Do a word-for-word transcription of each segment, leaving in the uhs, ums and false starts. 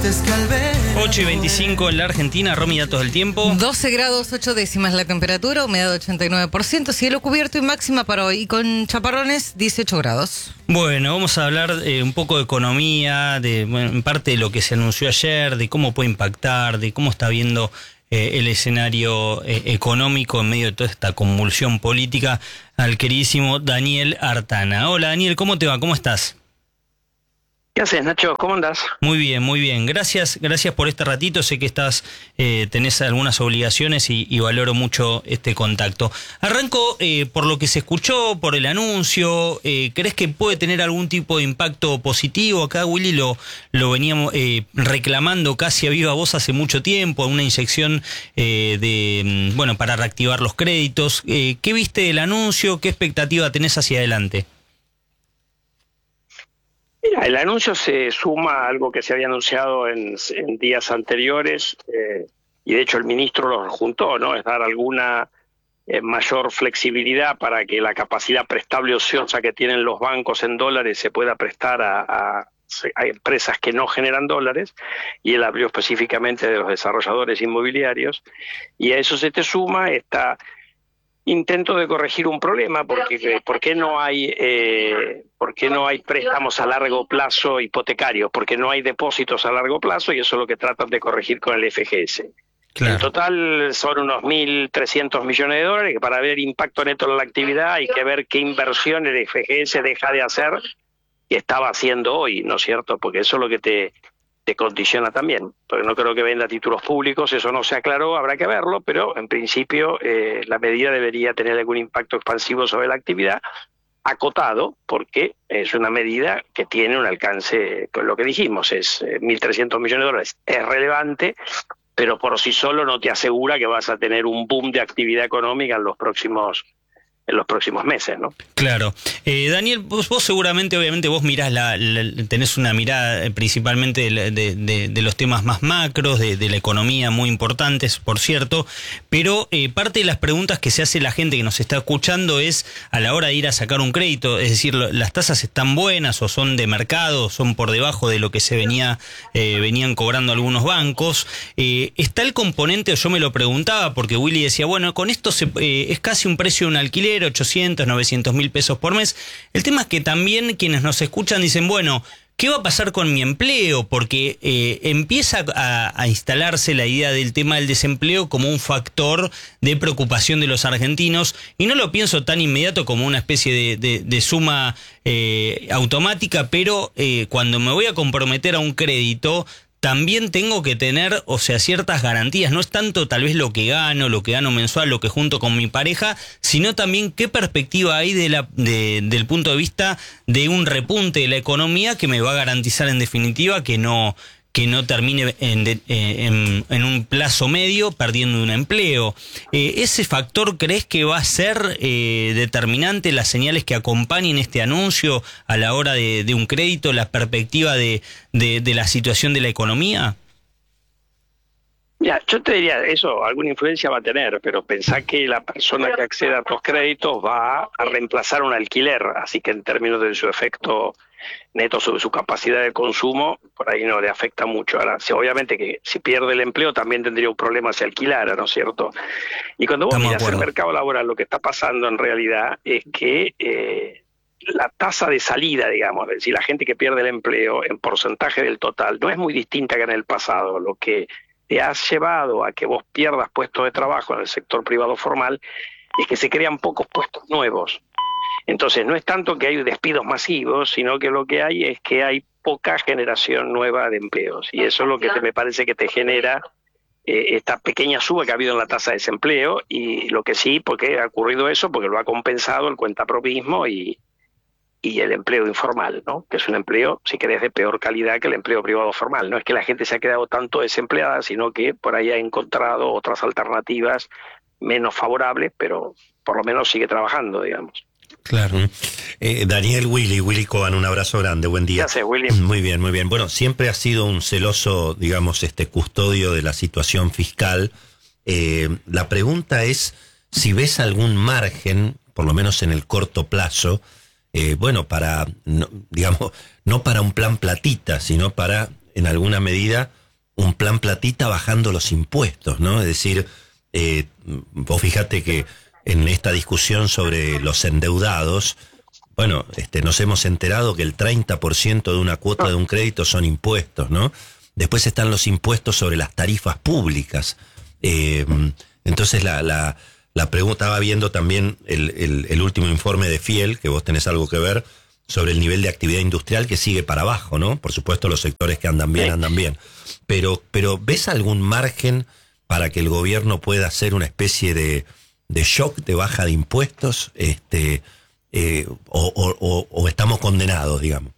ocho y veinticinco en la Argentina. Romy, datos del tiempo. doce grados ocho décimas la temperatura, humedad ochenta y nueve por ciento, cielo cubierto y máxima para hoy. Y con chaparrones, dieciocho grados. Bueno, vamos a hablar eh, un poco de economía, de bueno, en parte de lo que se anunció ayer, de cómo puede impactar, de cómo está viendo eh, el escenario eh, económico en medio de toda esta convulsión política, al queridísimo Daniel Artana. Hola Daniel, ¿cómo te va? ¿Cómo estás? ¿Qué haces, Nacho? ¿Cómo andás? Muy bien, muy bien. Gracias, gracias por este ratito. Sé que estás, eh, tenés algunas obligaciones y, y valoro mucho este contacto. Arranco eh, por lo que se escuchó, por el anuncio. Eh, ¿Crees que puede tener algún tipo de impacto positivo? Acá Willy lo, lo veníamos eh, reclamando casi a viva voz hace mucho tiempo, una inyección eh, de, bueno, para reactivar los créditos. Eh, ¿Qué viste del anuncio? ¿Qué expectativa tenés hacia adelante? Mira, el anuncio se suma a algo que se había anunciado en, en días anteriores, eh, y de hecho el ministro lo juntó, ¿no? Es dar alguna eh, mayor flexibilidad para que la capacidad prestable ociosa que tienen los bancos en dólares se pueda prestar a, a, a empresas que no generan dólares, y él habló específicamente de los desarrolladores inmobiliarios, y a eso se te suma esta intento de corregir un problema, porque ¿por qué no hay eh, por qué no hay préstamos a largo plazo hipotecarios? Porque no hay depósitos a largo plazo, y eso es lo que tratan de corregir con el F G S. Claro. En total son unos mil trescientos millones de dólares, que para ver impacto neto en la actividad hay que ver qué inversión el F G S deja de hacer que estaba haciendo hoy, ¿no es cierto? Porque eso es lo que te te condiciona también, porque no creo que venda títulos públicos, eso no se aclaró, habrá que verlo, pero en principio eh, la medida debería tener algún impacto expansivo sobre la actividad, acotado, porque es una medida que tiene un alcance, con lo que dijimos, es eh, mil trescientos millones de dólares, es relevante, pero por sí solo no te asegura que vas a tener un boom de actividad económica en los próximos en los próximos meses, ¿no? Claro. Eh, Daniel, vos, vos seguramente, obviamente, vos mirás, la, la, tenés una mirada principalmente de, de, de, de los temas más macros, de, de la economía muy importantes, por cierto, pero eh, parte de las preguntas que se hace la gente que nos está escuchando es a la hora de ir a sacar un crédito, es decir, las tasas están buenas o son de mercado, son por debajo de lo que se venía eh, venían cobrando algunos bancos. Eh, está el componente, yo me lo preguntaba, porque Willy decía, bueno, con esto se, eh, es casi un precio de un alquiler, ochocientos, novecientos mil pesos por mes. El tema es que también quienes nos escuchan dicen, bueno, ¿qué va a pasar con mi empleo? Porque eh, empieza a, a instalarse la idea del tema del desempleo como un factor de preocupación de los argentinos, y no lo pienso tan inmediato como una especie de, de, de suma eh, automática, pero eh, cuando me voy a comprometer a un crédito, también tengo que tener, o sea, ciertas garantías. No es tanto tal vez lo que gano, lo que gano mensual, lo que junto con mi pareja, sino también qué perspectiva hay de la, de, del punto de vista de un repunte de la economía que me va a garantizar en definitiva que no que no termine en, en, en un plazo medio perdiendo un empleo. Eh, ¿Ese factor crees que va a ser eh, determinante, las señales que acompañen este anuncio a la hora de, de un crédito, la perspectiva de, de, de la situación de la economía? Ya, yo te diría, eso alguna influencia va a tener, pero pensá que la persona que accede a estos créditos va a reemplazar un alquiler, así que en términos de su efecto neto sobre su capacidad de consumo, por ahí no le afecta mucho. Ahora, si, obviamente que si pierde el empleo también tendría un problema si alquilara, ¿no es cierto? Y cuando vos mirás el mercado laboral, lo que está pasando en realidad es que eh, la tasa de salida, digamos, es decir, la gente que pierde el empleo en porcentaje del total, no es muy distinta que en el pasado. Lo que te ha llevado a que vos pierdas puestos de trabajo en el sector privado formal es que se crean pocos puestos nuevos. Entonces no es tanto que hay despidos masivos, sino que lo que hay es que hay poca generación nueva de empleos, y eso es lo que te, me parece que te genera eh, esta pequeña suba que ha habido en la tasa de desempleo. Y lo que sí, porque ha ocurrido eso, porque lo ha compensado el cuentapropismo y y el empleo informal, ¿no? Que es un empleo, si querés, de peor calidad que el empleo privado formal. No es que la gente se ha quedado tanto desempleada, sino que por ahí ha encontrado otras alternativas menos favorables, pero por lo menos sigue trabajando, digamos. Claro. Eh, Daniel, Willy, Willy Coban, un abrazo grande, buen día. ¿Qué haces, Willy? Muy bien, muy bien. Bueno, siempre has sido un celoso, digamos, este custodio de la situación fiscal. Eh, la pregunta es si ves algún margen, por lo menos en el corto plazo, eh, bueno, para, no, digamos, no para un plan platita, sino para en alguna medida, un plan platita bajando los impuestos, ¿no? Es decir, eh, vos fíjate que en esta discusión sobre los endeudados, bueno, este, nos hemos enterado que el treinta por ciento de una cuota de un crédito son impuestos, ¿no? Después están los impuestos sobre las tarifas públicas. Eh, entonces la, la, la pregunta, estaba viendo también el, el, el último informe de Fiel, que vos tenés algo que ver, sobre el nivel de actividad industrial que sigue para abajo, ¿no? Por supuesto los sectores que andan bien, andan bien. Pero, pero ¿ves algún margen para que el gobierno pueda hacer una especie de, de shock de baja de impuestos? Este, eh, o, o, o, o estamos condenados, digamos.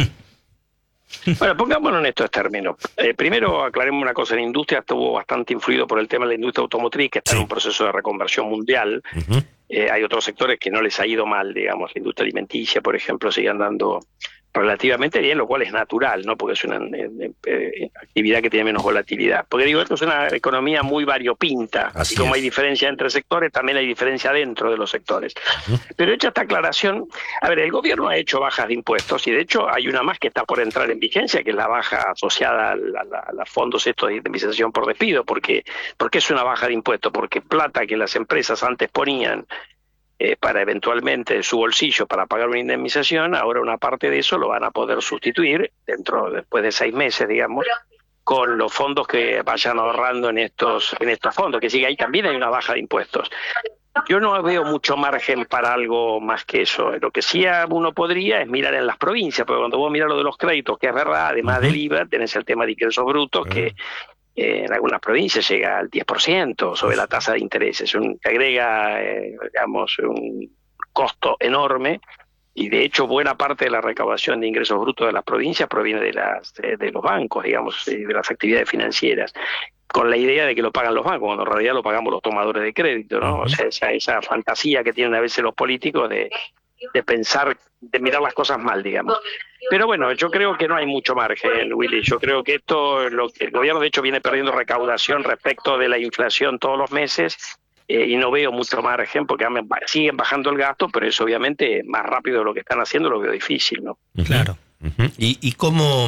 Bueno, pongámonos en estos términos. Eh, primero, aclaremos una cosa. La industria estuvo bastante influido por el tema de la industria automotriz, que está sí. en un proceso de reconversión mundial. Uh-huh. Eh, hay otros sectores que no les ha ido mal, digamos. La industria alimenticia, por ejemplo, sigue andando relativamente bien, lo cual es natural, ¿no? Porque es una eh, eh, actividad que tiene menos volatilidad. Porque digo, esto es una economía muy variopinta. Así y como es. Hay diferencia entre sectores, también hay diferencia dentro de los sectores. Uh-huh. Pero hecha esta aclaración, a ver, el gobierno ha hecho bajas de impuestos y de hecho hay una más que está por entrar en vigencia, que es la baja asociada a los fondos estos de indemnización por despido. Porque, ¿Por qué es una baja de impuestos? Porque plata que las empresas antes ponían Eh, para eventualmente su bolsillo para pagar una indemnización, ahora una parte de eso lo van a poder sustituir dentro después de seis meses, digamos, con los fondos que vayan ahorrando en estos en estos fondos, que sigue ahí también hay una baja de impuestos. Yo no veo mucho margen para algo más que eso. Lo que sí uno podría es mirar en las provincias, porque cuando vos mirás lo de los créditos, que es verdad, además uh-huh. del I V A, tenés el tema de ingresos brutos, uh-huh. que Eh, en algunas provincias llega al diez por ciento sobre la tasa de interés. Es un, que agrega, eh, digamos, un costo enorme y de hecho buena parte de la recaudación de ingresos brutos de las provincias proviene de, las, de, de los bancos, digamos, de las actividades financieras, con la idea de que lo pagan los bancos, cuando en realidad lo pagamos los tomadores de crédito, ¿no? Uh-huh. O sea, esa, esa fantasía que tienen a veces los políticos de, de pensar, de mirar las cosas mal, digamos. Pero bueno, yo creo que no hay mucho margen, Willy. Yo creo que esto, lo que el gobierno de hecho viene perdiendo recaudación respecto de la inflación todos los meses eh, y no veo mucho margen porque siguen bajando el gasto, pero eso obviamente más rápido de lo que están haciendo lo veo difícil, ¿no? Claro. Uh-huh. ¿Y, y cómo,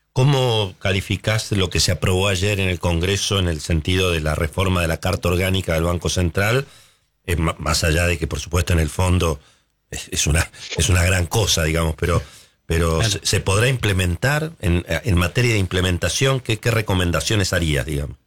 cómo calificás lo que se aprobó ayer en el Congreso en el sentido de la reforma de la Carta Orgánica del Banco Central? Eh, más allá de que, por supuesto, en el fondo es, es, una, es una gran cosa, digamos, pero... Pero claro. ¿se, ¿se podrá implementar en, en materia de implementación? ¿Qué, qué recomendaciones harías, digamos?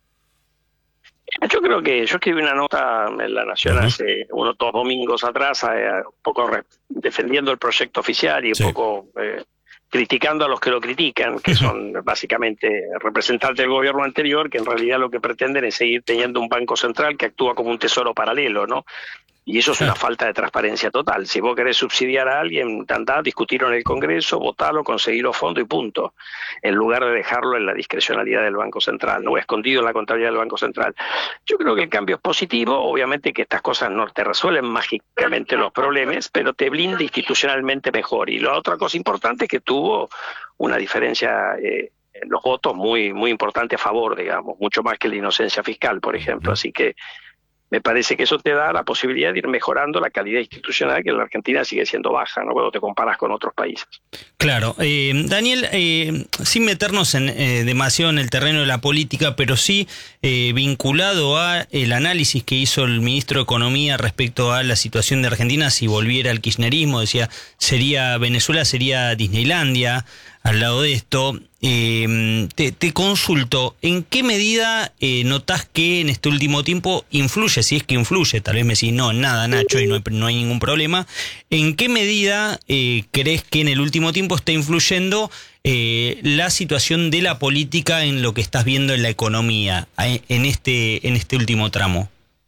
Yo creo que yo escribí una nota en La Nación uh-huh. hace unos dos domingos atrás, eh, un poco re, defendiendo el proyecto oficial y un sí. poco eh, criticando a los que lo critican, que son básicamente representantes del gobierno anterior, que en realidad lo que pretenden es seguir teniendo un banco central que actúa como un tesoro paralelo, ¿no? Y eso es una falta de transparencia total. Si vos querés subsidiar a alguien, andá, discutirlo en el Congreso, votalo, conseguir los fondos y punto. En lugar de dejarlo en la discrecionalidad del Banco Central, no escondido en la contabilidad del Banco Central. Yo creo que el cambio es positivo. Obviamente que estas cosas no te resuelven mágicamente los problemas, pero te blinda institucionalmente mejor. Y la otra cosa importante es que tuvo una diferencia eh, en los votos muy, muy importante a favor, digamos, mucho más que la inocencia fiscal, por ejemplo. Así que me parece que eso te da la posibilidad de ir mejorando la calidad institucional, que en la Argentina sigue siendo baja, ¿no? Cuando te comparas con otros países. Claro. Eh, Daniel, eh, sin meternos en, eh, demasiado en el terreno de la política, pero sí eh, vinculado a el análisis que hizo el ministro de Economía respecto a la situación de Argentina, si volviera al kirchnerismo, decía, sería Venezuela, sería Disneylandia. Al lado de esto, eh, te, te consulto, ¿en qué medida eh, notás que en este último tiempo influye, si es que influye, tal vez me decís, no, nada, Nacho, y no hay, no hay ningún problema, ¿en qué medida eh, crees que en el último tiempo está influyendo eh, la situación de la política en lo que estás viendo en la economía, en este, en este último tramo?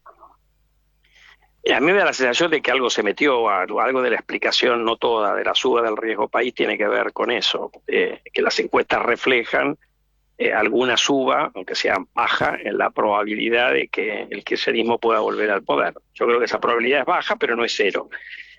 A mí me da la sensación de que algo se metió, algo de la explicación, no toda, de la suba del riesgo país tiene que ver con eso, eh, que las encuestas reflejan eh, alguna suba, aunque sea baja, en la probabilidad de que el kirchnerismo pueda volver al poder. Yo creo que esa probabilidad es baja, pero no es cero.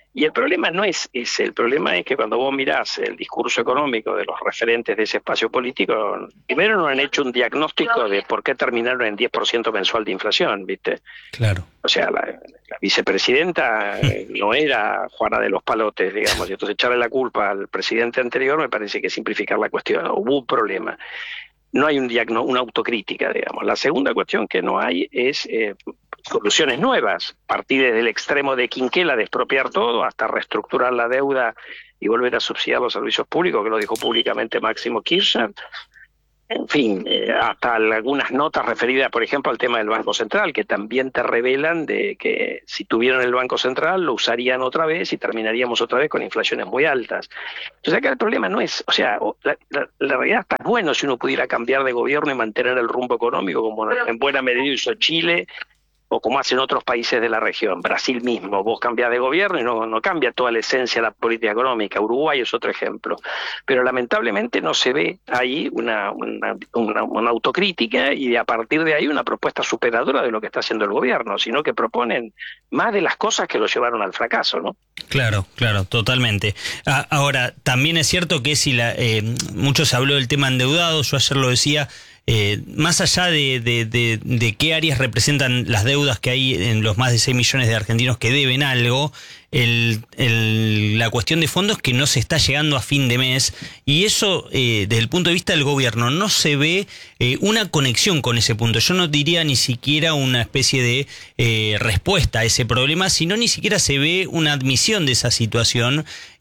Y el problema no es ese, el problema es que cuando vos mirás el discurso económico de los referentes de ese espacio político, primero no han hecho un diagnóstico de por qué terminaron en diez por ciento mensual de inflación, ¿viste? Claro. O sea, la, la vicepresidenta no era Juana de los Palotes, digamos, y entonces echarle la culpa al presidente anterior me parece que es simplificar la cuestión. Hubo un problema. No hay un diagno, una autocrítica, digamos. La segunda cuestión que no hay es eh, soluciones nuevas. Partir desde el extremo de Quinquela, de expropiar todo, hasta reestructurar la deuda y volver a subsidiar los servicios públicos, que lo dijo públicamente Máximo Kirchner. En fin, eh, hasta algunas notas referidas, por ejemplo, al tema del Banco Central, que también te revelan de que si tuvieran el Banco Central lo usarían otra vez y terminaríamos otra vez con inflaciones muy altas. Entonces acá el problema no es, o sea, la, la, la realidad está bueno si uno pudiera cambiar de gobierno y mantener el rumbo económico, como en buena medida hizo Chile, o como hacen otros países de la región. Brasil mismo, vos cambiás de gobierno y no, no cambia toda la esencia de la política económica. Uruguay es otro ejemplo. Pero lamentablemente no se ve ahí una, una, una, una autocrítica y a partir de ahí una propuesta superadora de lo que está haciendo el gobierno, sino que proponen más de las cosas que lo llevaron al fracaso, ¿no? Claro, claro, totalmente. Ah, ahora, también es cierto que si la, eh, mucho se habló del tema endeudado, yo ayer lo decía, Eh, más allá de, de, de, de qué áreas representan las deudas que hay en los más de seis millones de argentinos que deben algo, el, el, la cuestión de fondo es que no se está llegando a fin de mes y eso, eh, desde el punto de vista del gobierno, no se ve eh, una conexión con ese punto. Yo no diría ni siquiera una especie de eh, respuesta a ese problema, sino ni siquiera se ve una admisión de esa situación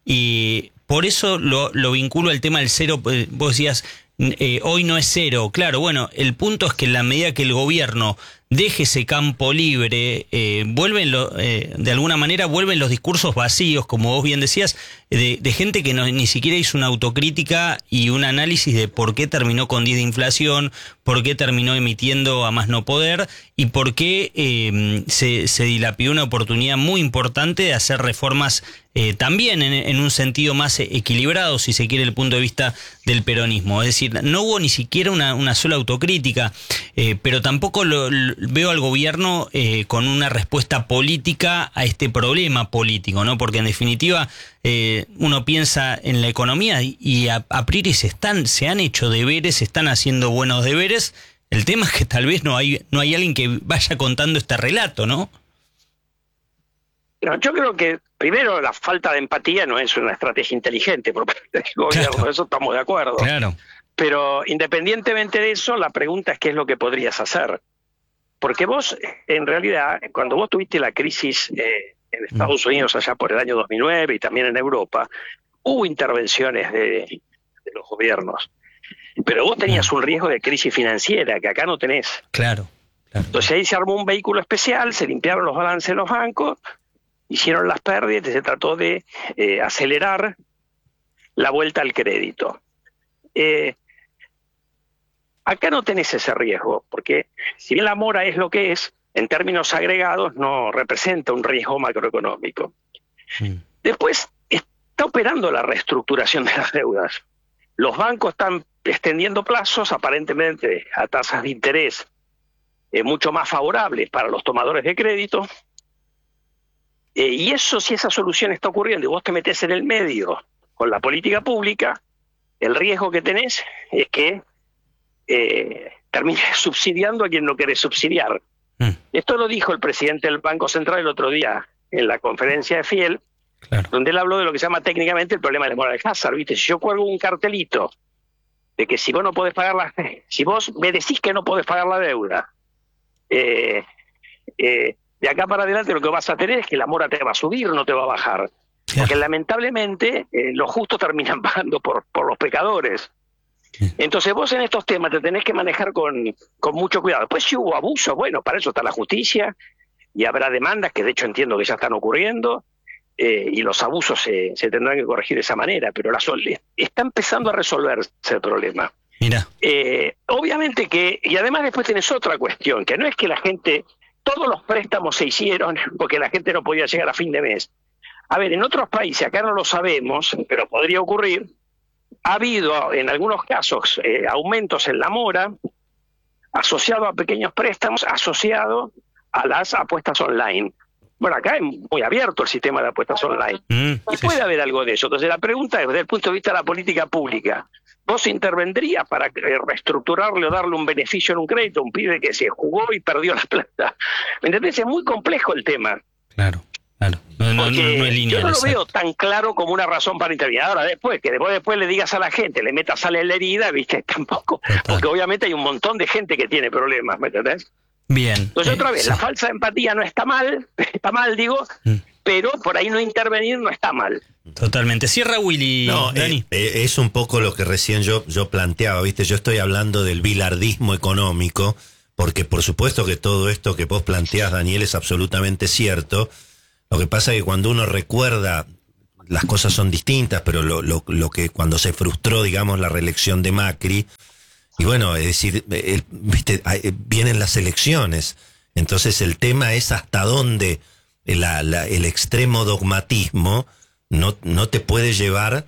y por eso lo, lo vinculo al tema del cero. Vos decías, Eh, hoy no es cero, claro, bueno, el punto es que en la medida que el gobierno deje ese campo libre, eh, vuelven lo, eh, de alguna manera vuelven los discursos vacíos, como vos bien decías, de, de gente que no, ni siquiera hizo una autocrítica y un análisis de por qué terminó con diez de inflación, por qué terminó emitiendo a más no poder y por qué eh, se, se dilapidó una oportunidad muy importante de hacer reformas eh, también en, en un sentido más equilibrado, si se quiere, el punto de vista del peronismo. Es decir, no hubo ni siquiera una, una sola autocrítica, eh, pero tampoco lo, lo, veo al gobierno eh, con una respuesta política a este problema político, ¿no? Porque en definitiva eh, uno piensa en la economía y, y a, a priori se, están, se han hecho deberes, se están haciendo buenos deberes. El tema es que tal vez no hay, no hay alguien que vaya contando este relato, ¿no? No, yo creo que primero la falta de empatía no es una estrategia inteligente por parte del gobierno, claro. Eso estamos de acuerdo. Claro. Pero independientemente de eso, la pregunta es qué es lo que podrías hacer. Porque vos, en realidad, cuando vos tuviste la crisis eh, en Estados Unidos allá por el año dos mil nueve y también en Europa, hubo intervenciones de, de los gobiernos. Pero vos tenías un riesgo de crisis financiera que acá no tenés. Claro, claro. Entonces ahí se armó un vehículo especial, se limpiaron los balances de los bancos, hicieron las pérdidas y se trató de eh, acelerar la vuelta al crédito. Eh, acá no tenés ese riesgo, porque si bien la mora es lo que es, en términos agregados no representa un riesgo macroeconómico. Sí. Después está operando la reestructuración de las deudas. Los bancos están extendiendo plazos aparentemente a tasas de interés eh, mucho más favorables para los tomadores de crédito. Eh, y eso, si esa solución está ocurriendo y vos te metés en el medio con la política pública, el riesgo que tenés es que eh, termines subsidiando a quien no querés subsidiar. Mm. Esto lo dijo el presidente del Banco Central el otro día en la conferencia de Fiel, claro, donde él habló de lo que se llama técnicamente el problema de la moral hazard. ¿Viste? Si yo cuelgo un cartelito de que si vos no podés pagar la, si vos me decís que no podés pagar la deuda, eh, eh, de acá para adelante lo que vas a tener es que la mora te va a subir, no te va a bajar. Claro. Porque lamentablemente eh, los justos terminan pagando por, por los pecadores. Entonces vos en estos temas te tenés que manejar con, con mucho cuidado. Después si hubo abuso, bueno, para eso está la justicia y habrá demandas que de hecho entiendo que ya están ocurriendo eh, y los abusos se, se tendrán que corregir de esa manera, pero la sol, está empezando a resolverse el problema. Mira. Eh, obviamente que, y además después tenés otra cuestión, que no es que la gente, todos los préstamos se hicieron porque la gente no podía llegar a fin de mes. A ver, en otros países, acá no lo sabemos, pero podría ocurrir, ha habido en algunos casos eh, aumentos en la mora asociado a pequeños préstamos, asociado a las apuestas online. Bueno, acá es muy abierto el sistema de apuestas online. Mm, y sí, puede sí. haber algo de eso. Entonces la pregunta es, desde el punto de vista de la política pública, ¿vos intervendrías para eh, reestructurarle o darle un beneficio en un crédito a un pibe que se jugó y perdió la plata? ¿Me entendés? Es muy complejo el tema. Claro, claro. No, no, Porque no, no es lineal, yo no lo exacto. veo tan claro como una razón para intervenir. Ahora, después, que después, después le digas a la gente, le metas sal en la herida, ¿viste? Tampoco. Total. Porque obviamente hay un montón de gente que tiene problemas, ¿me entendés? Bien. Entonces, eh, otra vez, sí. la falsa empatía no está mal, está mal, digo, Mm. pero por ahí no intervenir no está mal. Totalmente. Cierra Willy, No, Dani. eh, eh, es un poco lo que recién yo, yo planteaba, ¿viste? Yo estoy hablando del bilardismo económico, porque por supuesto que todo esto que vos planteás, Daniel, es absolutamente cierto. Lo que pasa es que cuando uno recuerda, las cosas son distintas, pero lo, lo, lo que cuando se frustró, digamos, la reelección de Macri, y bueno, es decir, el, ¿viste? Vienen las elecciones, entonces el tema es hasta dónde la, la, el extremo dogmatismo no, no te puede llevar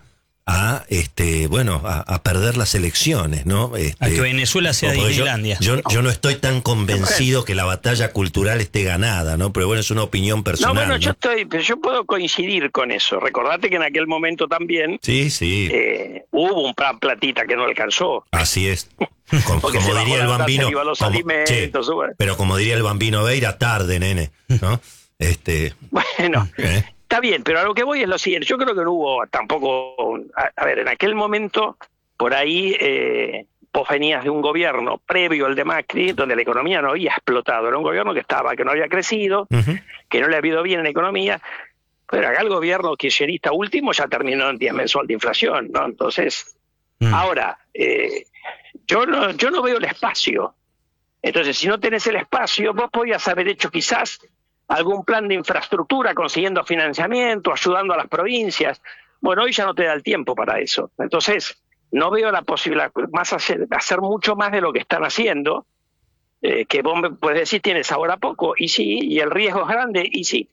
a este bueno a, a perder las elecciones, ¿no? Este, A que Venezuela sea porque Disneylandia. Yo, yo, yo no estoy tan convencido que la batalla cultural esté ganada, ¿no? Pero bueno, es una opinión personal. No, bueno, ¿no? yo estoy, pero yo puedo coincidir con eso. Recordate que en aquel momento también Sí, sí, eh, hubo un plan platita que no alcanzó. así es. Como, Porque se como bajó diría el la tasa bambino, del I V A a los como- alimentos, che, bueno. pero como diría el bambino Veira, tarde, nene, ¿no? Este, Bueno, ¿eh? está bien, pero a lo que voy es lo siguiente. Yo creo que no hubo tampoco... A, a ver, en aquel momento, por ahí, eh, vos venías de un gobierno previo al de Macri, donde la economía no había explotado. Era un gobierno que estaba, que no había crecido, Ujú. que no le había ido bien en la economía. Pero acá el gobierno kirchnerista último ya terminó en diez mensual de inflación, ¿no? Entonces, Mm. ahora, eh, yo no, yo no veo el espacio. Entonces, si no tenés el espacio, vos podías haber hecho quizás algún plan de infraestructura, consiguiendo financiamiento, ayudando a las provincias. Bueno, hoy ya no te da el tiempo para eso. Entonces, no veo la posibilidad, más hacer, hacer mucho más de lo que están haciendo, eh, que vos me puedes decir, tienes ahora poco, y sí, y el riesgo es grande, y sí.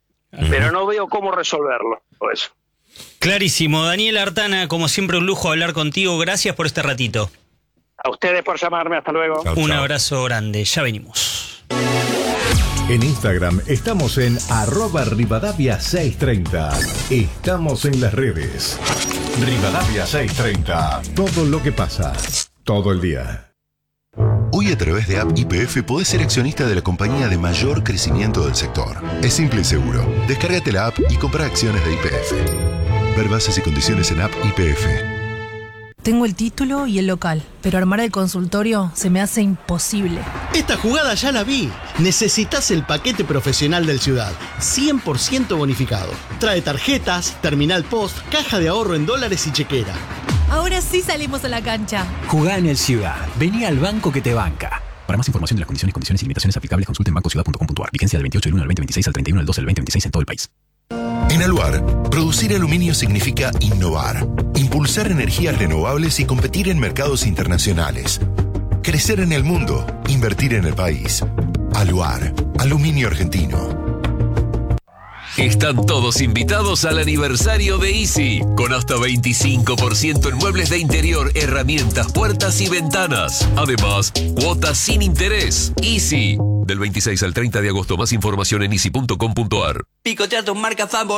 Pero no veo cómo resolverlo, por eso. Clarísimo. Daniel Artana, como siempre, un lujo hablar contigo. Gracias por este ratito. A ustedes por llamarme, hasta luego. Chau, Un chau. abrazo grande. Ya venimos. En Instagram estamos en arroba Rivadavia seiscientos treinta. Estamos en las redes. Rivadavia seiscientos treinta. Todo lo que pasa. Todo el día. Hoy a través de App Y P F podés ser accionista de la compañía de mayor crecimiento del sector. Es simple y seguro. Descárgate la app y compra acciones de Y P F. Ver bases y condiciones en App Y P F. Tengo el título y el local, pero armar el consultorio se me hace imposible. Esta jugada ya la vi. Necesitas el paquete profesional del Ciudad, cien por ciento bonificado. Trae tarjetas, terminal post, caja de ahorro en dólares y chequera. Ahora sí salimos a la cancha. Jugá en el Ciudad. Vení al banco que te banca. Para más información de las condiciones, condiciones y limitaciones aplicables, consulte en banco ciudad punto com punto a r. Vigencia del veintiocho del uno al veinte veintiséis al treinta y uno del doce del veinte veintiséis en todo el país. En Aluar, producir aluminio significa innovar, impulsar energías renovables y competir en mercados internacionales. Crecer en el mundo, invertir en el país. Aluar, aluminio argentino. Están todos invitados al aniversario de Easy, con hasta veinticinco por ciento en muebles de interior, herramientas, puertas y ventanas. Además, cuotas sin interés. Easy, del veintiséis al treinta de agosto. Más información en easy punto com punto a r. Picotea tus marcas favoritas.